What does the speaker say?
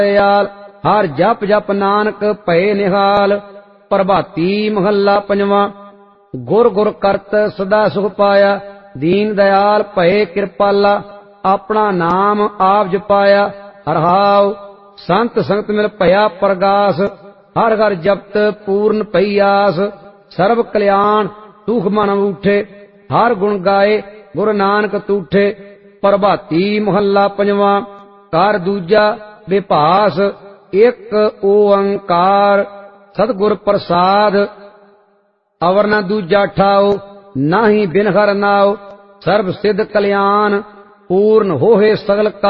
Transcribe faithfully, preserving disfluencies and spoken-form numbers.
दयाल। हर जप जप नानक भये निहाल। प्रभाती महला पंजवां। गुर गुर करत सदा सुख पाया। दीन दयाल भये कृपाला। अपना नाम आप जपाया। हरहाउ संत संगत मिल भया प्रगास। हर हर जपत पूर्ण पई आस। सर्व कल्याण सुख मन उठे। हर गुण गाए गुरु नानक तूठे। प्रभाती महला पंजवां। कर दूजा विभास। एक ओंकार सतगुर प्रसाद। अवर न दूजा ठाओ। नाही बिन हर नाओ। सर्व सिद्ध कल्याण पूर्ण होहे सगल